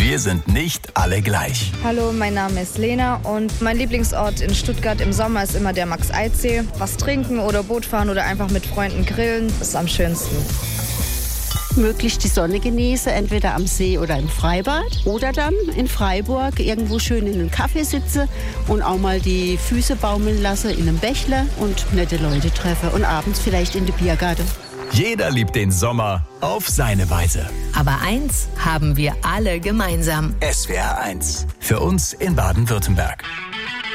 Wir sind nicht alle gleich. Hallo, mein Name ist Lena und mein Lieblingsort in Stuttgart im Sommer ist immer der Max-Eid-See. Was trinken oder Boot fahren oder einfach mit Freunden grillen, ist am schönsten. Möglichst die Sonne genieße, entweder am See oder im Freibad. Oder dann in Freiburg irgendwo schön in einem Kaffee sitze und auch mal die Füße baumeln lasse in einem Bächle und nette Leute treffe und abends vielleicht in den Biergarten. Jeder liebt den Sommer auf seine Weise. Aber eins haben wir alle gemeinsam. SWR 1. Für uns in Baden-Württemberg.